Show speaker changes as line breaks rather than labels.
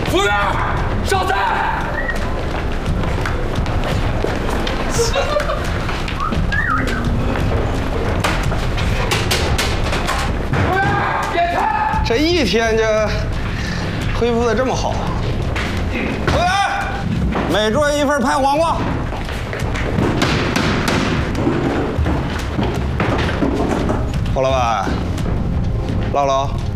服务员，上菜。服务员，点菜。
这一天就恢复的这么好。服务员，每桌1份拍黄瓜。侯老板，唠唠。